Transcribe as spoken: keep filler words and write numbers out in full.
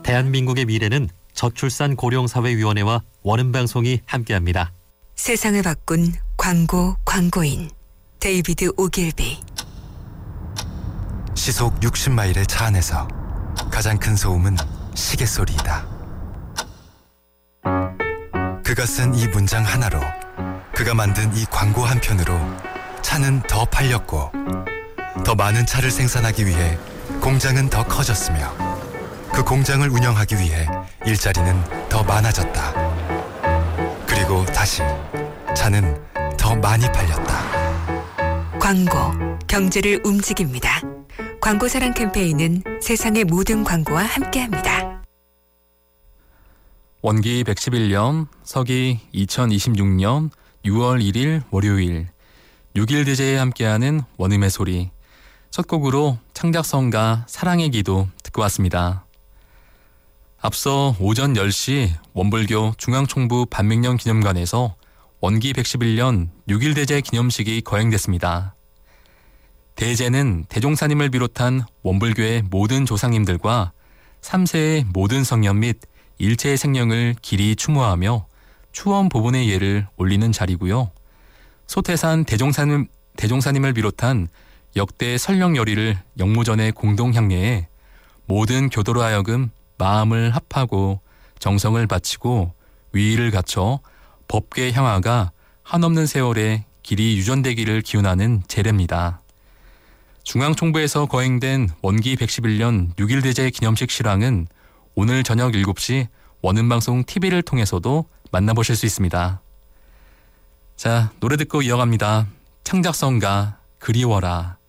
대한민국의 미래는 저출산 고령사회위원회와 원음방송이 함께합니다. 세상을 바꾼 광고 광고인 데이비드 오길비. 시속 육십 마일의 차 안에서 가장 큰 소음은 시계 소리이다. 그가 쓴 이 문장 하나로, 그가 만든 이 광고 한 편으로 차는 더 팔렸고, 더 많은 차를 생산하기 위해 공장은 더 커졌으며, 그 공장을 운영하기 위해 일자리는 더 많아졌다. 그리고 다시 차는 더 많이 팔렸다. 광고, 경제를 움직입니다. 광고사랑 캠페인은 세상의 모든 광고와 함께합니다. 원기 백십일 년, 서기 이천이십육 년 유월 일일 월요일, 육 일 대제에 함께하는 원음의 소리. 첫 곡으로 창작성가 사랑의 기도 듣고 왔습니다. 앞서 오전 열 시 원불교 중앙총부 반백년 기념관에서 원기 백십일 년 육 일 대제 기념식이 거행됐습니다. 대제는 대종사님을 비롯한 원불교의 모든 조상님들과 삼 세의 모든 성년 및 일체의 생명을 길이 추모하며 추원 보본의 예를 올리는 자리고요. 소태산 대종사님, 대종사님을 비롯한 역대 설령열의를 영무전에 공동향례해 모든 교도로 하여금 마음을 합하고 정성을 바치고 위의를 갖춰 법계 향화가 한없는 세월에 길이 유전되기를 기원하는 제례입니다. 중앙총부에서 거행된 원기 백십일 년 육 일 대제 기념식 실황은 오늘 저녁 일곱 시 원음방송 티비를 통해서도 만나보실 수 있습니다. 자, 노래 듣고 이어갑니다. 창작성가 그리워라.